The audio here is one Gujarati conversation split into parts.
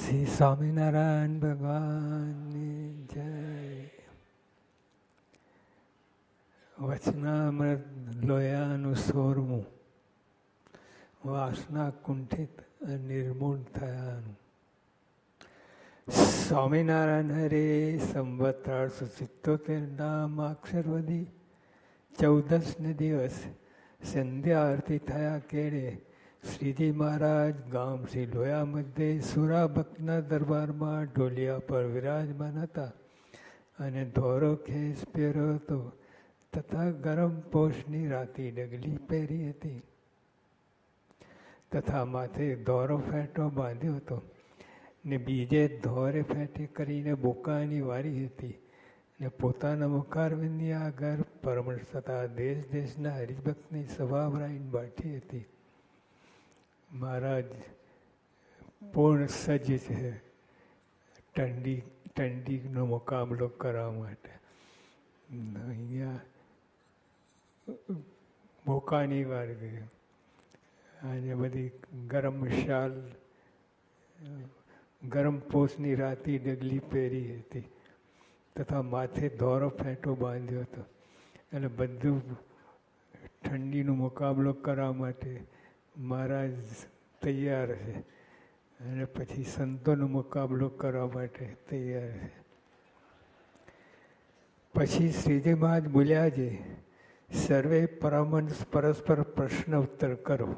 શ્રી સ્વામિનારાયણ ભગવાનની જય. વચનામૃત લોયાનું 16મું. વાસના કુંઠિત અને નિર્મૂળ થયાનું. સ્વામિનારાયણ હરે સંવત 1877 માક્ષરવદી 14ને દિવસ સંધ્યા આરતી થયા કેળે શ્રીજી મહારાજ ગામ શ્રી લોયા મધ્યે સુરા ભક્તના દરબારમાં ઢોલિયા પર વિરાજમાન હતા અને ધોરો ખેસ પહેર્યો હતો તથા ગરમ પોષની રાતી ડગલી પહેરી હતી તથા માથે ધોરો ફેંટો બાંધ્યો હતો ને બીજે ધોરે ફેંટે કરીને બોકાની વારી હતી ને પોતાના મુખારવિંદની આગળ પરમહંસ તથા દેશ દેશના હરિભક્તની સભા ભરાઈને બેઠી હતી. મહારાજ પૂર્ણ સજ્જ છે ઠંડીનો મુકાબલો કરવા માટે. અહીંયા બોકાની વાર ગઈ અને બધી ગરમ શાલ ગરમ પોષની રાતી ડગલી પહેરી હતી તથા માથે ધોરો ફેંટો બાંધ્યો હતો અને બધું ઠંડીનો મુકાબલો કરવા માટે મહારાજ તૈયાર છે અને પછી સંતોનો મુકાબલો કરવા માટે તૈયાર છે. પછી શ્રીજી મહારાજ બોલ્યા છે, સર્વે પરમહંસ પરસ્પર પ્રશ્ન ઉત્તર કરો.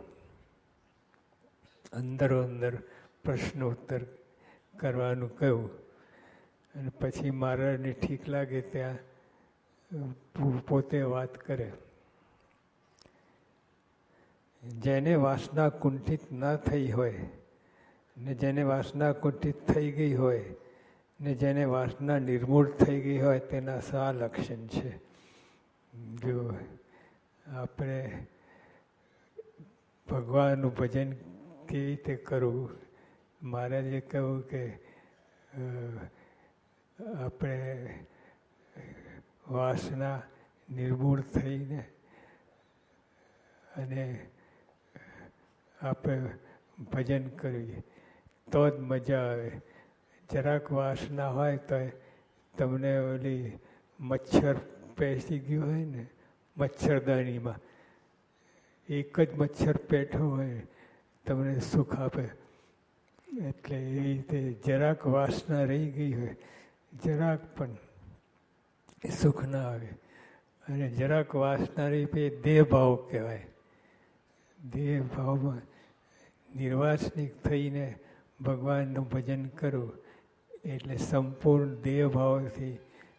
અંદરો અંદર પ્રશ્ન ઉત્તર કરવાનું કહ્યું અને પછી મહારાજને ઠીક લાગે ત્યાં પોતે વાત કરે. જેને વાસના કુંઠિત ન થઈ હોય ને જેને વાસના કુંઠિત થઈ ગઈ હોય ને જેને વાસના નિર્મૂળ થઈ ગઈ હોય તેના સા લક્ષણ છે. જો આપણે ભગવાનનું ભજન કેવી રીતે કરવું, મહારાજે કહ્યું કે આપણે વાસના નિર્મૂળ થઈને અને આપણે ભજન કરીએ તો જ મજા આવે. જરાક વાસના હોય તો તમને ઓલી મચ્છર પેસી ગયું હોય ને મચ્છરદાનીમાં, એક જ મચ્છર પેઠો હોય તમને સુખ આપે. એટલે એવી રીતે જરાક વાસના રહી ગઈ હોય જરાક પણ સુખ ના આવે. અને જરાક વાસના રહી પછી દેહ ભાવ કહેવાય. દેહ ભાવમાં નિર્વાસનિક થઈને ભગવાનનું ભજન કરવું એટલે સંપૂર્ણ દેહ ભાવથી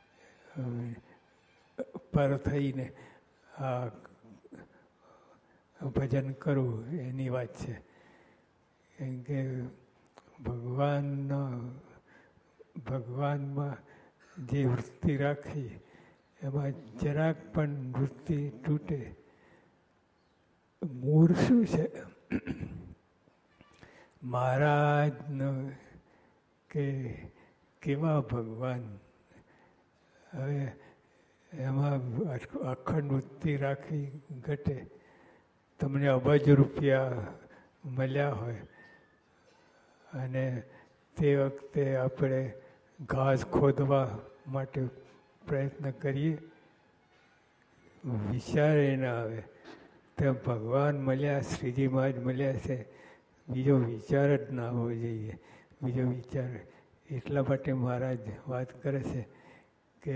પર થઈને આ ભજન કરવું એની વાત છે. કેમ કે ભગવાનમાં જે વૃત્તિ રાખી એમાં જરાક પણ વૃત્તિ તૂટે. મૂળ શું છે? મહારાજનો કે કેવા ભગવાન. હવે એમાં અખંડ વૃત્તિ રાખવી ઘટે. તમને અબજ રૂપિયા મળ્યા હોય અને તે વખતે આપણે ઘાસ ખોદવા માટે પ્રયત્ન કરીએ, વિચાર એ ના આવે તો ભગવાન મળ્યા, શ્રીજી મહારાજ મળ્યા છે, બીજો વિચાર જ ના હોવો જોઈએ. બીજો વિચાર એટલા માટે મહારાજ વાત કરે છે કે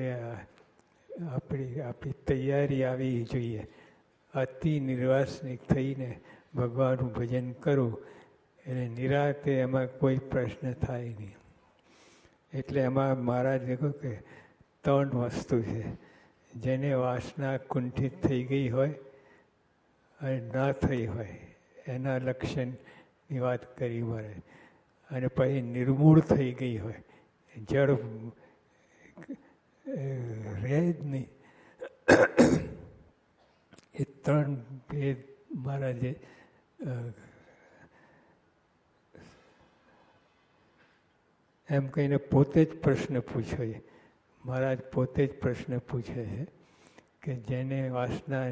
આપણી તૈયારી આવી જોઈએ. અતિ નિર્વાસનિક થઈને ભગવાનનું ભજન કરવું એટલે નિરાતે એમાં કોઈ પ્રશ્ન થાય નહીં. એટલે એમાં મહારાજે કહ્યું કે 3 વસ્તુ છે. જેને વાસના કુંઠિત થઈ ગઈ હોય અને ના થઈ હોય એના લક્ષણની વાત કરી મહારાજ. અને પછી નિર્મૂળ થઈ ગઈ હોય, જળ રહે જ નહીં. એ 3 ભેદ મહારાજે એમ કહીને પોતે જ પ્રશ્ન પૂછ્યો છે. મહારાજ પોતે જ પ્રશ્ન પૂછે છે કે જેને વાસના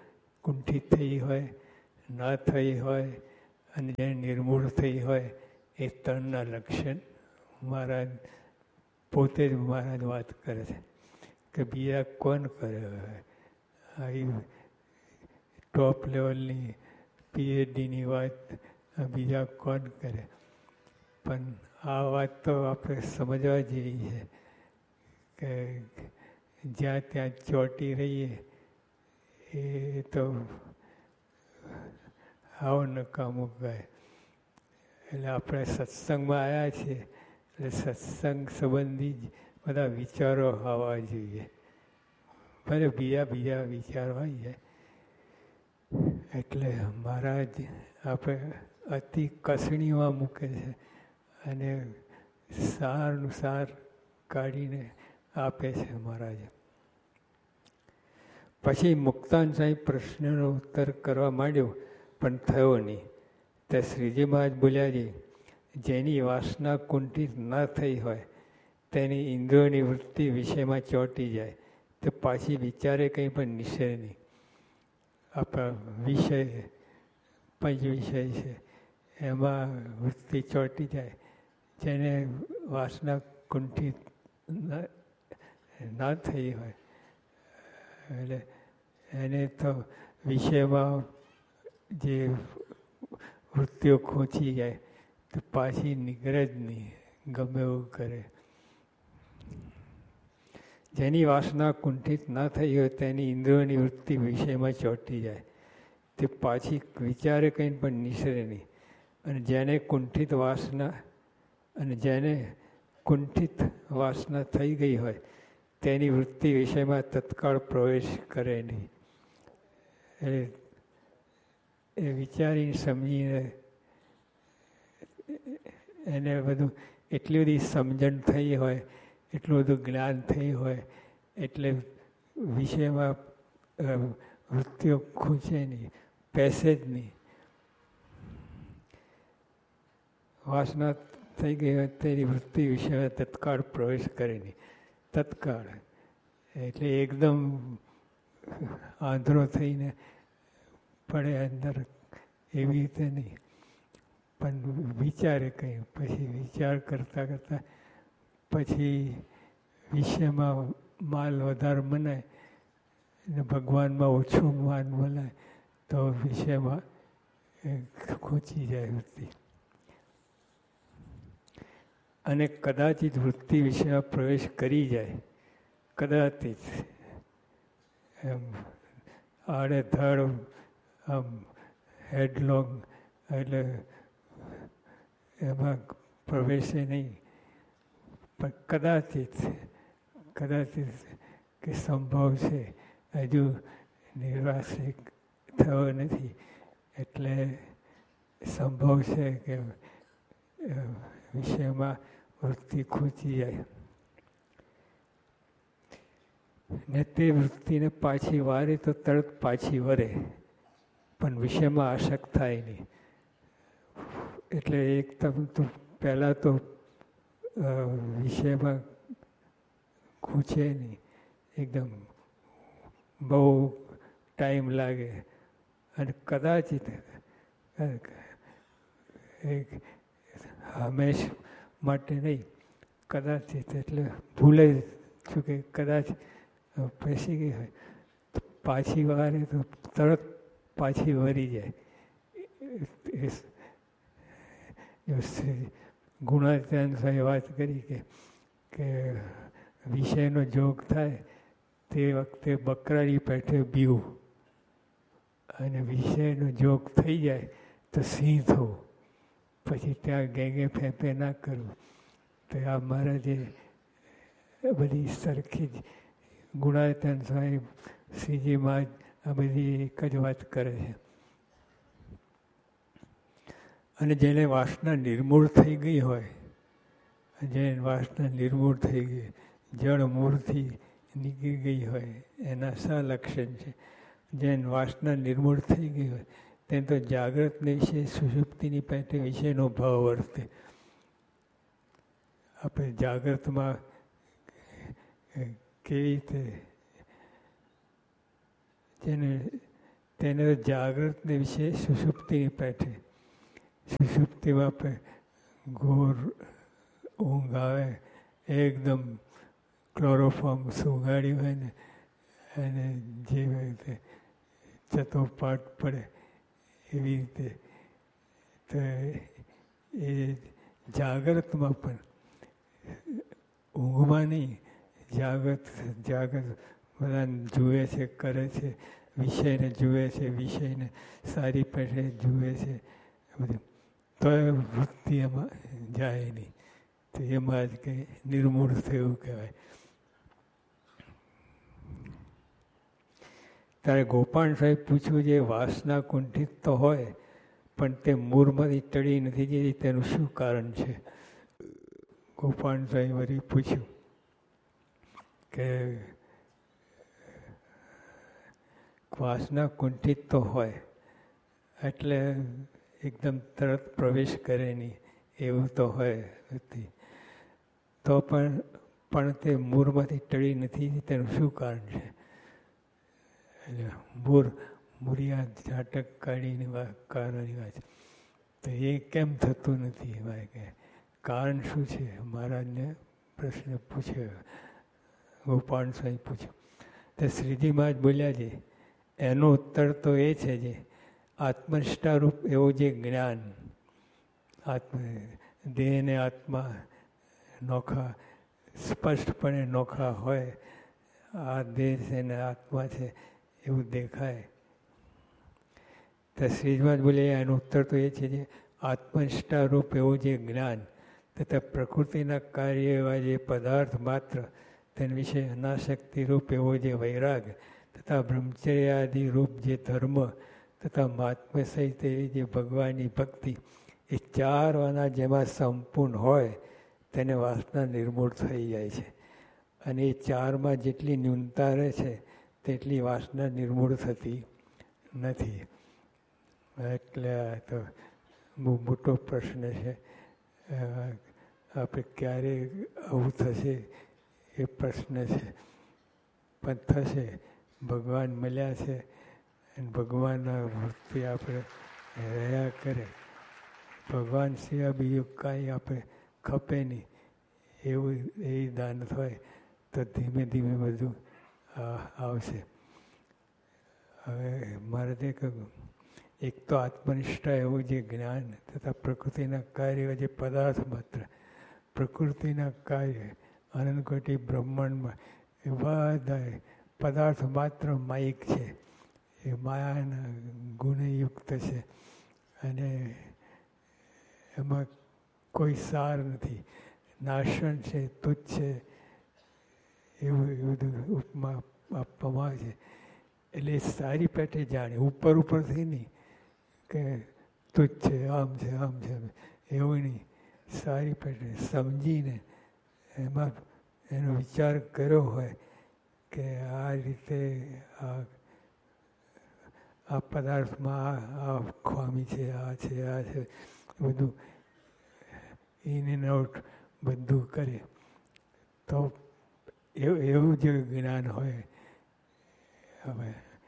કુંઠિત થઈ હોય, ન થઈ હોય અને જેને નિર્મૂળ થઈ હોય એ ત્રણના લક્ષણ મહારાજ પોતે જ મહારાજ વાત કરે છે કે બીજા કોણ કરે. આવી ટોપ લેવલની PhDની વાત બીજા કોણ કરે. પણ આ વાત તો આપણે સમજવા જેવી છે કે જ્યાં ત્યાં ચોંટી રહીએ એ તો આવો નકામું કહે. એટલે આપણે સત્સંગમાં આવ્યા છીએ એટલે સત્સંગ સંબંધી જ બધા વિચારો આવવા જોઈએ. ભલે બીજા વિચારો આવી જાય. એટલે મહારાજ આપણે અતિ કસણીમાં મૂકે છે અને સારનું સાર કાઢીને આપે છે મહારાજ. પછી મુક્તાન સાહેબ પ્રશ્નનો ઉત્તર કરવા માંડ્યો પણ થયો નહીં. તે શ્રીજી મહારાજ બોલ્યા, જેની વાસના કુંઠિત ન થઈ હોય તેની ઇન્દ્રિયોની વૃત્તિ વિષયમાં ચોંટી જાય તો પાછી વિચારે કંઈ પણ નિશે નહીં. આપણા વિષય પંચ વિષય છે એમાં વૃત્તિ ચોંટી જાય. જેને વાસના કુંઠિત ના થઈ હોય એટલે એને તો વિષયમાં જે વૃત્તિઓ ખોંચી જાય તો પાછી નીકળે જ નહીં, ગમે એવું કરે. જેની વાસના કુંઠિત ના થઈ હોય તેની ઇન્દ્રિયોની વૃત્તિ વિષયમાં ચોંટી જાય તે પાછી વિચારે કંઈ પણ નિસરે નહીં. અને જેને કુંઠિત વાસના થઈ ગઈ હોય તેની વૃત્તિ વિષયમાં તત્કાળ પ્રવેશ કરે નહીં. એટલે એ વિચારીને સમજીને એને બધું એટલી બધી સમજણ થઈ હોય, એટલું બધું જ્ઞાન થઈ હોય એટલે વિષયમાં વૃત્તિઓ ખૂંચે નહીં, પેસે જ નહીં. વાસના થઈ ગઈ હોય તેની વૃત્તિ વિષયમાં તત્કાળ પ્રવેશ કરે નહીં. તત્કાળ એટલે એકદમ આંધળો થઈને પડે અંદર એવી રીતે નહીં, પણ વિચારે કંઈ. પછી વિચાર કરતાં કરતાં પછી વિષયમાં માલ વધારે મનાય અને ભગવાનમાં ઓછું માન મનાય તો વિષયમાં ખૂંચી જાય વૃત્તિ. અને કદાચિત વૃત્તિ વિષયમાં પ્રવેશ કરી જાય, કદાચિત એમ આડેધડ આમ હેડલોંગ એટલે એમાં પ્રવેશે નહીં. પણ કદાચિત કે સંભવ છે, હજુ નિર્વાસિક થયો નથી એટલે સંભવ છે કે વિષયમાં વૃત્તિ ખૂંચી જાય ને તે વૃત્તિને પાછી વારે તો તરત પાછી વરે, પણ વિષયમાં આસક્ત થાય નહીં. એટલે એકદમ તો પહેલાં તો વિષયમાં ખૂંચે નહીં, એકદમ બહુ ટાઈમ લાગે. અને કદાચિત હંમેશ માટે નહીં, કદાચિત એટલે ભૂલે છું કે કદાચ પેસી ગઈ હોય તો પાછી વારે તો તરત પાછી વરી જાય. ગુણાત્યાન સાહેબ વાત કરી કે વિષયનો જોગ થાય તે વખતે બકરાની પેઠે બીવું અને વિષયનો જોગ થઈ જાય તો સિંહ થવું. પછી ત્યાં ગેંગે ફેંફે ના કરવું. તો આ મહારાજે બધી સરખી જ ગુણાત્યાન સાહેબ શ્રીજી મહારાજ આ બધી એક જ વાત કરે છે. અને જેને વાસના નિર્મૂળ થઈ ગઈ હોય, જેને વાસના નિર્મૂળ થઈ ગઈ, જળ મૂળથી નીકળી ગઈ હોય, એના શા લક્ષણ છે? જેને વાસના નિર્મૂળ થઈ ગઈ હોય તેને તો જાગ્રતને વિશે સુષુપ્તિની પેટે વિશેનો ભાવ વર્તે. આપણે જાગ્રતમાં કેવી રીતે તેને જાગ્રતને વિશે સુષુપ્તિની પેઠે, સુષુપ્તિમાં આપણે ઘોર ઊંઘ આવે, એકદમ ક્લોરોફોર્મ સુગાડ્યું હોય ને અને જેવી રીતે ચતોપાટ પડે એવી રીતે. તો એ જાગ્રતમાં પણ, ઊંઘમાં નહીં, જાગૃત બધાને જુએ છે, કરે છે, વિષયને જુએ છે, વિષયને સારી પેઠે જુએ છે બધું, તો એ વૃત્તિ એમાં જાય નહીં. તો એમાં જ કંઈ નિર્મૂળ થયું કહેવાય. ત્યારે ગોપાલ સાહેબ પૂછ્યું, જે વાસના કુંઠિત તો હોય પણ તે મૂળમાંથી ટળી નથી જતી, તેનું શું કારણ છે? ગોપાલ સાહેબ વળી પૂછ્યું કે વાસના કુંઠિત તો હોય એટલે એકદમ તરત પ્રવેશ કરે નહીં એવું તો હોય નથી, તો પણ તે મૂળમાંથી ટળી નથી, તેનું શું કારણ છે? એટલે મૂળિયા ઝાટક કાઢીને કારણની વાત, તો એ કેમ થતું નથી? એમાં કે કારણ શું છે? મહારાજને પ્રશ્ન પૂછ્યો, ગોપાલ સાહેબ પૂછ્યો. તો શ્રીજી મહારાજ બોલ્યા છે, એનો ઉત્તર તો એ છે જે આત્મનિષ્ઠારૂપ એવું જે જ્ઞાન, દેહ ને આત્મા નોખા સ્પષ્ટપણે નોખા હોય, આ દેહ છે ને આત્મા છે એવું દેખાય. તો શ્રીજી બોલે એનો ઉત્તર તો એ છે જે આત્મનિષ્ઠારૂપ એવું જે જ્ઞાન તથા પ્રકૃતિના કાર્ય એવા જે પદાર્થ માત્ર તેના વિશે અનાશક્તિરૂપ એવો જે વૈરાગ તથા બ્રહ્મચર્યાદિ રૂપ જે ધર્મ તથા મહાત્મ્ય સહિત એવી જે ભગવાનની ભક્તિ, એ ચારવાના જેમાં સંપૂર્ણ હોય તેને વાસના નિર્મૂળ થઈ જાય છે. અને એ ચારમાં જેટલી ન્યૂનતા રહે છે તેટલી વાસના નિર્મૂળ થતી નથી. એટલે આ તો બહુ મોટો પ્રશ્ન છે. આપણે ક્યારે આવું થશે એ પ્રશ્ન છે, પણ થશે. ભગવાન મળ્યા છે અને ભગવાનના વૃત્તિ આપણે રહ્યા કરે, ભગવાન સિવાય બીજું કાંઈ આપણે ખપે નહીં એવું એ દાન હોય તો ધીમે ધીમે બધું આવશે. હવે મારે તે કહ્યું, એક તો આત્મનિષ્ઠા એવું જે જ્ઞાન તથા પ્રકૃતિના કાર્ય જે પદાર્થ માત્ર, પ્રકૃતિના કાર્ય અનંતકોટી બ્રહ્માંડમાં એ બધા પદાર્થ માત્ર માયિક છે, એ માયાના ગુણયુક્ત છે અને એમાં કોઈ સાર નથી, નાશન છે, તુચ્છ છે, એવું બધું ઉપમા આપવામાં આવે છે. એટલે સારી પેટે જાણે, ઉપરથી નહીં કે તુચ્છ છે, આમ છે, આમ છે, એવું નહીં. સારી પેટે સમજીને એમાં એનો વિચાર કર્યો હોય કે આ રીતે આ પદાર્થમાં આ ખામી છે, આ છે, આ છે, બધું ઇન એન્ડ આઉટ બધું કરે તો એવું જે જ્ઞાન હોય. હવે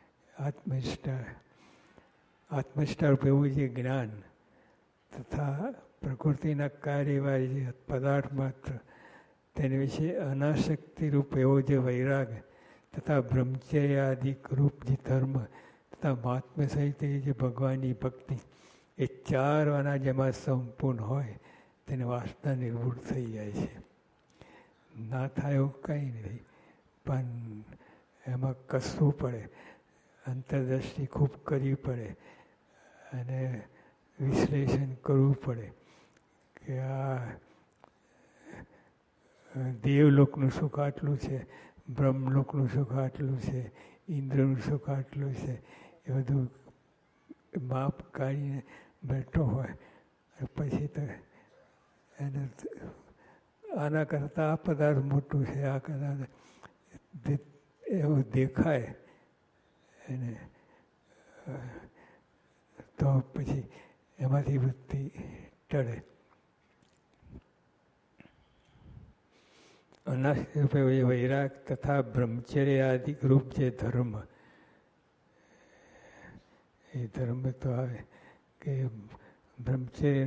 આત્મનિષ્ઠા રૂપ એવું જે જ્ઞાન તથા પ્રકૃતિના કાર્ય એવા જે પદાર્થ માત્ર તેના વિશે અનાસક્તિ રૂપ એવો જે વૈરાગ તથા બ્રહ્મચર્યાદિક રૂપ જે ધર્મ તથા મહાત્મ્ય સહિત જે ભગવાનની ભક્તિ, એ ચારવાના જેમાં સંપૂર્ણ હોય તેને વાસના નિર્મૂળ થઈ જાય છે. ના થાય એવું કંઈ નથી, પણ એમાં કસવું પડે, અંતરદ્રષ્ટિ ખૂબ કરવી પડે અને વિશ્લેષણ કરવું પડે કે આ દેવલોકનું સુખ આટલું છે, બ્રહ્મલોકનું સુખ આટલું છે, ઇન્દ્રનું સુખ આટલું છે, એ બધું માપ કાઢીને બેઠો હોય. પછી તો એને આના કરતાં આ પદાર્થ મોટું છે, આ કરતાં એવું દેખાય એને, તો પછી એમાંથી વૃત્તિ ટળે. અનાશક્તિ વૈરાગ તથા બ્રહ્મચર્યાદિક રૂપ જે ધર્મ, એ ધર્મ તો આવે કે બ્રહ્મચર્ય